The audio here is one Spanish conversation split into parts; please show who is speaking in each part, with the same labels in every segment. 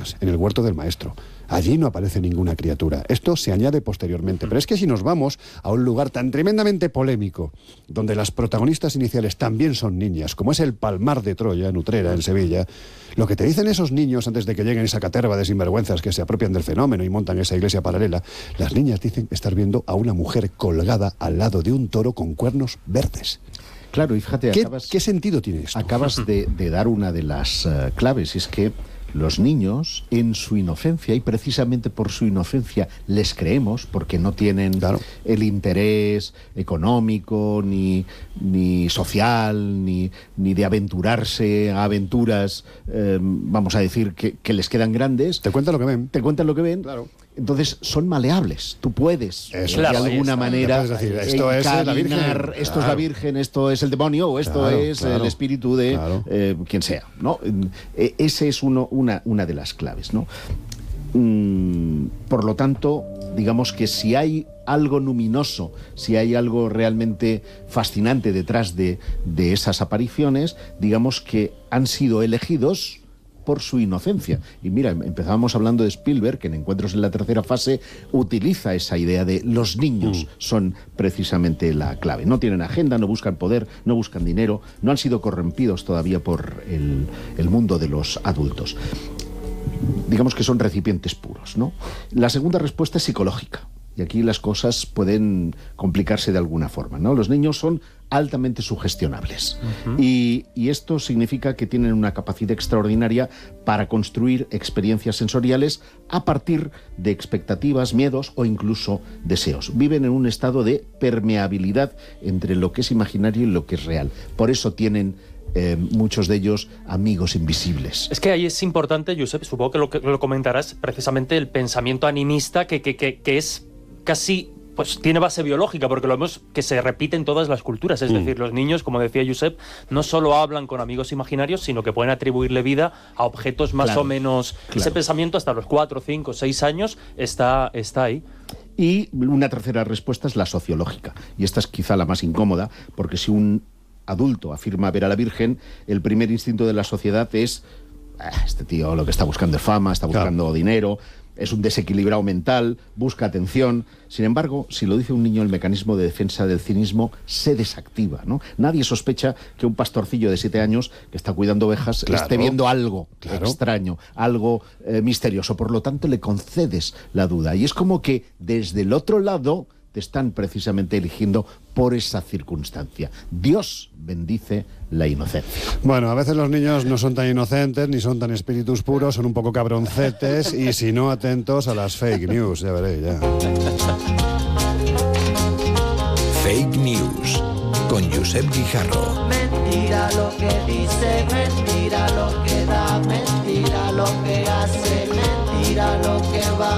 Speaker 1: semanas, en el huerto del maestro. Allí no aparece ninguna criatura. Esto se añade posteriormente. Pero es que si nos vamos a un lugar tan tremendamente polémico, donde las protagonistas iniciales también son niñas, como es el Palmar de Troya, en Utrera, en Sevilla, lo que te dicen esos niños antes de que lleguen esa caterva de sinvergüenzas que se apropian del fenómeno y montan esa iglesia paralela, las niñas dicen estar viendo a una mujer colgada al lado de un toro con cuernos verdes.
Speaker 2: Claro, y fíjate,
Speaker 1: ¿Qué sentido tiene esto?
Speaker 2: Acabas de dar una de las claves, y es que los niños, en su inocencia, y precisamente por su inocencia les creemos, porque no tienen el interés económico, ni social, ni de aventurarse a aventuras, vamos a decir, que les quedan grandes.
Speaker 1: Te cuentan lo que ven.
Speaker 2: Te cuentan lo que ven.
Speaker 1: Claro.
Speaker 2: Entonces son maleables. Tú puedes,
Speaker 1: de
Speaker 2: alguna manera,
Speaker 1: decir, esto es la Virgen.
Speaker 2: Esto es la Virgen, esto es el demonio, o esto es el espíritu de quien sea, ¿no? Ese es una de las claves, ¿no? Por lo tanto, digamos que si hay algo luminoso, si hay algo realmente fascinante detrás de esas apariciones, digamos que han sido elegidos por su inocencia. Y mira, empezábamos hablando de Spielberg, que en Encuentros en la tercera fase utiliza esa idea de los niños son precisamente la clave. No tienen agenda, no buscan poder, no buscan dinero, no han sido corrompidos todavía por el mundo de los adultos. Digamos que son recipientes puros, ¿no? La segunda respuesta es psicológica. Y aquí las cosas pueden complicarse de alguna forma, ¿no? Los niños son altamente sugestionables. Y esto significa que tienen una capacidad extraordinaria para construir experiencias sensoriales a partir de expectativas, miedos o incluso deseos. Viven en un estado de permeabilidad entre lo que es imaginario y lo que es real. Por eso tienen muchos de ellos amigos invisibles.
Speaker 3: Es que ahí es importante, Josep, supongo que lo comentarás, precisamente el pensamiento animista que es casi, pues tiene base biológica, porque lo vemos que se repite en todas las culturas. Es decir, los niños, como decía Josep, no solo hablan con amigos imaginarios, sino que pueden atribuirle vida a objetos más o menos. Ese pensamiento hasta los 4, 5, 6 años está ahí.
Speaker 2: Y una tercera respuesta es la sociológica. Y esta es quizá la más incómoda, porque si un adulto afirma ver a la Virgen, el primer instinto de la sociedad es: este tío lo que está buscando es fama, está buscando dinero, es un desequilibrado mental, busca atención. Sin embargo, si lo dice un niño, el mecanismo de defensa del cinismo se desactiva, ¿no? Nadie sospecha que un pastorcillo de 7 años que está cuidando ovejas esté viendo algo extraño, algo misterioso. Por lo tanto, le concedes la duda. Y es como que desde el otro lado te están precisamente eligiendo por esa circunstancia. Dios bendice la inocencia.
Speaker 1: Bueno, a veces los niños no son tan inocentes, ni son tan espíritus puros, son un poco cabroncetes, y si no, atentos a las fake news, ya veréis, ya.
Speaker 4: Fake News, con Josep Guijarro.
Speaker 5: Mentira lo que dice, mentira lo que da, mentira lo que hace, mentira lo que va.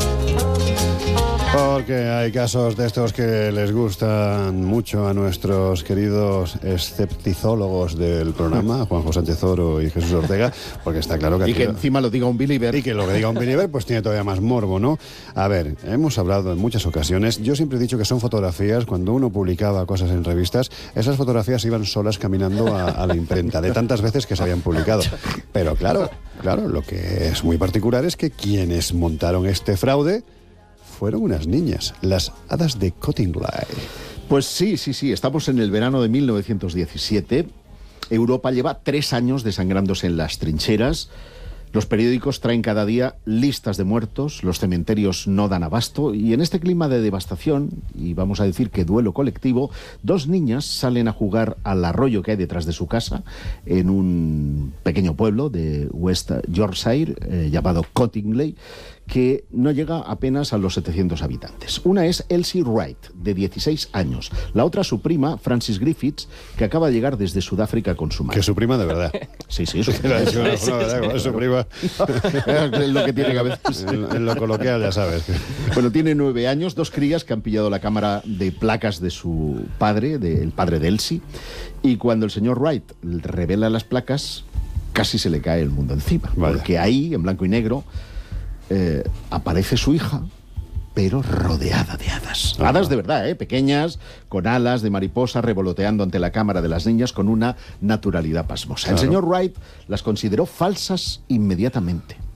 Speaker 1: Porque hay casos de estos que les gustan mucho a nuestros queridos escepticólogos del programa, Juanjo Sánchez Oro y Jesús Ortega, porque está claro que...
Speaker 2: Y que encima lo diga un believer.
Speaker 1: Y que lo que diga un believer pues tiene todavía más morbo, ¿no? A ver, hemos hablado en muchas ocasiones, yo siempre he dicho que son fotografías, cuando uno publicaba cosas en revistas, esas fotografías iban solas caminando a la imprenta, de tantas veces que se habían publicado. Pero claro, lo que es muy particular es que quienes montaron este fraude fueron unas niñas, las hadas de Cottingley.
Speaker 2: Pues sí, estamos en el verano de 1917. Europa lleva 3 años desangrándose en las trincheras. Los periódicos traen cada día listas de muertos, los cementerios no dan abasto, y en este clima de devastación, y vamos a decir que duelo colectivo, 2 niñas salen a jugar al arroyo que hay detrás de su casa, en un pequeño pueblo de West Yorkshire, llamado Cottingley, que no llega apenas a los 700 habitantes. Una es Elsie Wright, de 16 años. La otra, su prima, Frances Griffiths, que acaba de llegar desde Sudáfrica con su madre.
Speaker 1: Que su prima de verdad.
Speaker 2: Sí, su prima.
Speaker 1: Su prima.
Speaker 2: Es lo que tiene que a veces.
Speaker 1: En lo coloquial, ya sabes.
Speaker 2: Bueno, tiene 9 años, 2 crías que han pillado la cámara de placas de su padre, del padre de Elsie, y cuando el señor Wright revela las placas, casi se le cae el mundo encima. Vaya. Porque ahí, en blanco y negro, aparece su hija, pero rodeada de hadas. Hadas de verdad, pequeñas, con alas de mariposa, revoloteando ante la cámara de las niñas con una naturalidad pasmosa. El señor Wright las consideró falsas inmediatamente.